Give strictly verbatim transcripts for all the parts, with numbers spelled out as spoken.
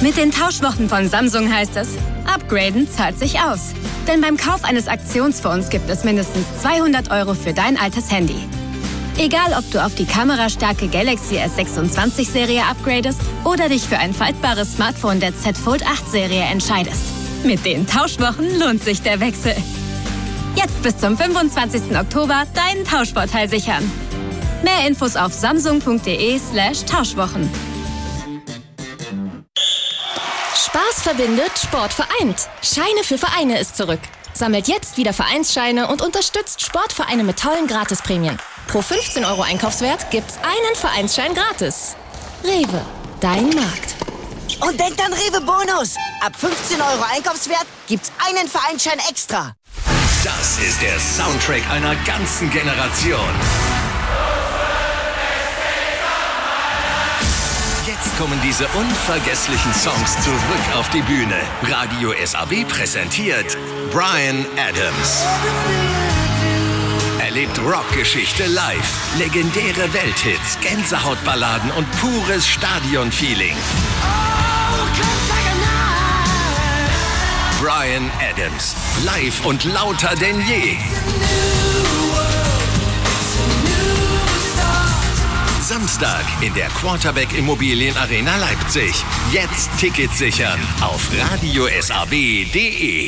Mit den Tauschwochen von Samsung heißt es, upgraden zahlt sich aus. Denn beim Kauf eines Aktionsfonds gibt es mindestens zweihundert Euro für dein altes Handy. Egal, ob du auf die kamerastarke Galaxy S sechsundzwanzig Serie upgradest oder dich für ein faltbares Smartphone der Z Fold acht Serie entscheidest. Mit den Tauschwochen lohnt sich der Wechsel. Jetzt bis zum fünfundzwanzigsten Oktober deinen Tauschvorteil sichern. Mehr Infos auf samsung.de slash Tauschwochen. Spaß verbindet, Sport vereint. Scheine für Vereine ist zurück. Sammelt jetzt wieder Vereinsscheine und unterstützt Sportvereine mit tollen Gratisprämien. Pro fünfzehn Euro Einkaufswert gibt's einen Vereinsschein gratis. Rewe, dein Markt. Und denkt an Rewe Bonus. Ab fünfzehn Euro Einkaufswert gibt's einen Vereinsschein extra. Das ist der Soundtrack einer ganzen Generation. Jetzt kommen diese unvergesslichen Songs zurück auf die Bühne. Radio S A W präsentiert Bryan Adams. Erlebt Rockgeschichte live, legendäre Welthits, Gänsehautballaden und pures Stadionfeeling. Bryan Adams, live und lauter denn je. Samstag in der Quarterback Immobilien Arena Leipzig. Jetzt Tickets sichern auf radio s a w punkt de.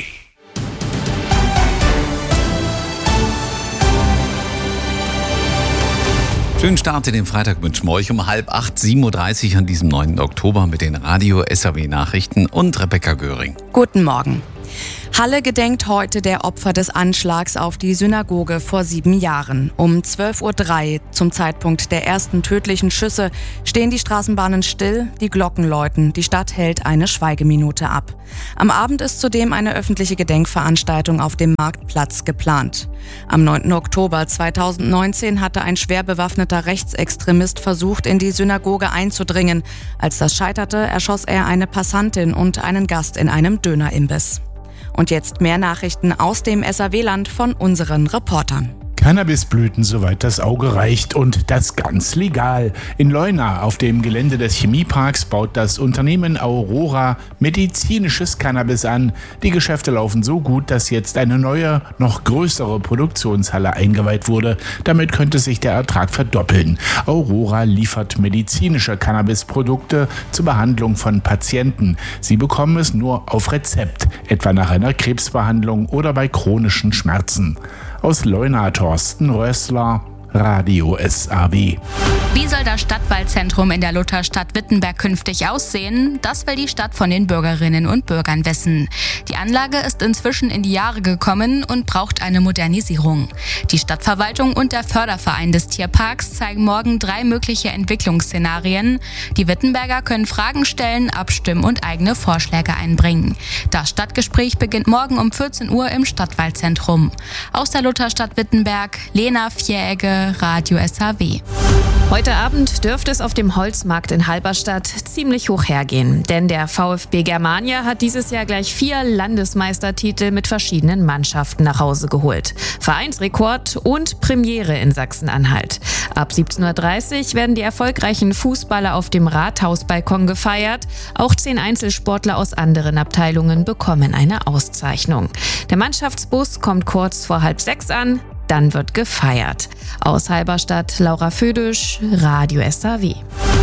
Schönen Start in den Freitag wünschen wir euch um halb acht, sieben Uhr dreißig an diesem neunten Oktober mit den Radio S A W Nachrichten und Rebecca Göring. Guten Morgen. Halle gedenkt heute der Opfer des Anschlags auf die Synagoge vor sieben Jahren. Um zwölf Uhr drei, zum Zeitpunkt der ersten tödlichen Schüsse, stehen die Straßenbahnen still, die Glocken läuten, die Stadt hält eine Schweigeminute ab. Am Abend ist zudem eine öffentliche Gedenkveranstaltung auf dem Marktplatz geplant. Am neunten Oktober zweitausendneunzehn hatte ein schwer bewaffneter Rechtsextremist versucht, in die Synagoge einzudringen. Als das scheiterte, erschoss er eine Passantin und einen Gast in einem Dönerimbiss. Und jetzt mehr Nachrichten aus dem S A W-Land von unseren Reportern. Cannabisblüten, soweit das Auge reicht, und das ganz legal. In Leuna auf dem Gelände des Chemieparks baut das Unternehmen Aurora medizinisches Cannabis an. Die Geschäfte laufen so gut, dass jetzt eine neue, noch größere Produktionshalle eingeweiht wurde. Damit könnte sich der Ertrag verdoppeln. Aurora liefert medizinische Cannabisprodukte zur Behandlung von Patienten. Sie bekommen es nur auf Rezept, etwa nach einer Krebsbehandlung oder bei chronischen Schmerzen. Aus Leuna, Thorsten Rössler, Radio S A W. Wie soll das Stadtwaldzentrum in der Lutherstadt Wittenberg künftig aussehen? Das will die Stadt von den Bürgerinnen und Bürgern wissen. Die Anlage ist inzwischen in die Jahre gekommen und braucht eine Modernisierung. Die Stadtverwaltung und der Förderverein des Tierparks zeigen morgen drei mögliche Entwicklungsszenarien. Die Wittenberger können Fragen stellen, abstimmen und eigene Vorschläge einbringen. Das Stadtgespräch beginnt morgen um vierzehn Uhr im Stadtwaldzentrum. Aus der Lutherstadt Wittenberg, Lena Vieregge, Radio S A W. Heute Abend dürfte es auf dem Holzmarkt in Halberstadt ziemlich hoch hergehen. Denn der VfB Germania hat dieses Jahr gleich vier Landesmeistertitel mit verschiedenen Mannschaften nach Hause geholt. Vereinsrekord und Premiere in Sachsen-Anhalt. Ab siebzehn Uhr dreißig werden die erfolgreichen Fußballer auf dem Rathausbalkon gefeiert. Auch zehn Einzelsportler aus anderen Abteilungen bekommen eine Auszeichnung. Der Mannschaftsbus kommt kurz vor halb sechs an. Dann wird gefeiert. Aus Halberstadt, Laura Födisch, Radio S A W.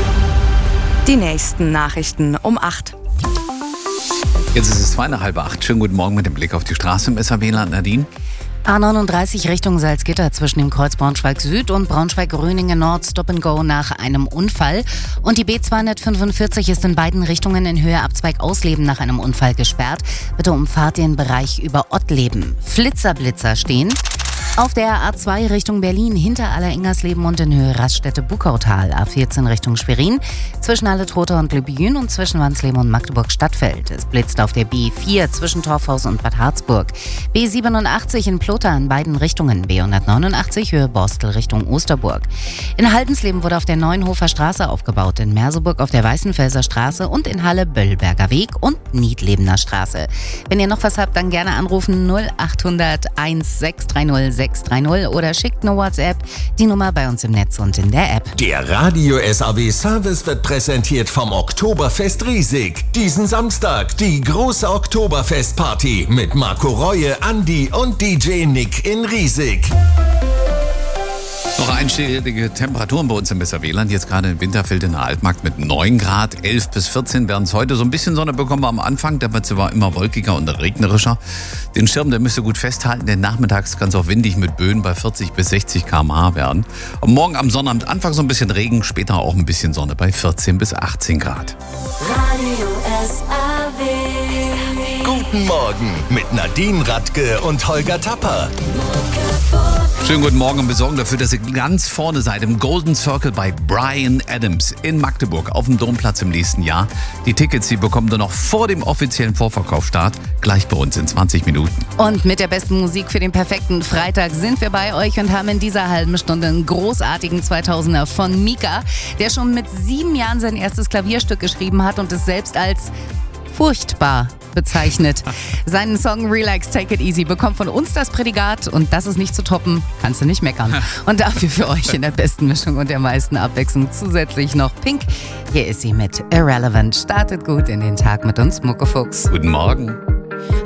Die nächsten Nachrichten um acht. Jetzt ist es zwei nach halb acht. Schönen guten Morgen mit dem Blick auf die Straße im S A W-Land. Nadine? A neununddreißig Richtung Salzgitter zwischen dem Kreuz Braunschweig Süd und Braunschweig-Röningen Nord Stop and Go nach einem Unfall. Und die B zweihundertfünfundvierzig ist in beiden Richtungen in Höhe Abzweig Ausleben nach einem Unfall gesperrt. Bitte umfahrt den Bereich über Ottleben. Flitzerblitzer stehen auf der A zwei Richtung Berlin hinter Aller-Ingersleben und in Höhe Raststätte-Buckautal. A vierzehn Richtung Schwerin zwischen Halle-Trotha und Lübben und zwischen Wansleben und Magdeburg-Stadtfeld. Es blitzt auf der B vier zwischen Torfhaus und Bad Harzburg. B siebenundachtzig in Plotha in beiden Richtungen. B hundertneunundachtzig Höhe Borstel Richtung Osterburg. In Haldensleben wurde auf der Neuenhofer Straße aufgebaut. In Merseburg auf der Weißenfelser Straße und in Halle Böllberger Weg und Niedlebener Straße. Wenn ihr noch was habt, dann gerne anrufen null achthundert eins sechs drei null sechs sechs drei null oder schickt eine WhatsApp. Die Nummer bei uns im Netz und in der App. Der Radio S A W Service wird präsentiert vom Oktoberfest Riesig. Diesen Samstag die große Oktoberfestparty mit Marco Reue, Andi und D J Nick in Riesig. Noch einstellige Temperaturen bei uns im Weserwieland. Jetzt gerade in Winterfeld in der Altmark mit neun Grad. elf bis vierzehn werden es heute. So ein bisschen Sonne bekommen wir am Anfang. Da wird es aber immer wolkiger und regnerischer. Den Schirm, der müsst ihr gut festhalten, denn nachmittags kann es auch windig mit Böen bei vierzig bis sechzig Kilometer pro Stunde werden. Und morgen am Sonnabend Anfang so ein bisschen Regen, später auch ein bisschen Sonne bei vierzehn bis achtzehn Grad. Radio S A W. Guten Morgen mit Nadine Radke und Holger Tapper. Schönen guten Morgen und wir sorgen dafür, dass ihr ganz vorne seid im Golden Circle bei Bryan Adams in Magdeburg auf dem Domplatz im nächsten Jahr. Die Tickets, die bekommt ihr noch vor dem offiziellen Vorverkaufsstart, gleich bei uns in zwanzig Minuten. Und mit der besten Musik für den perfekten Freitag sind wir bei euch und haben in dieser halben Stunde einen großartigen zweitausender von Mika, der schon mit sieben Jahren sein erstes Klavierstück geschrieben hat und es selbst als furchtbar bezeichnet. Seinen Song Relax, Take It Easy bekommt von uns das Prädikat und das ist nicht zu toppen, kannst du nicht meckern. Und dafür für euch in der besten Mischung und der meisten Abwechslung zusätzlich noch Pink. Hier ist sie mit Irrelevant. Startet gut in den Tag mit uns, Muckefuchs. Guten Morgen.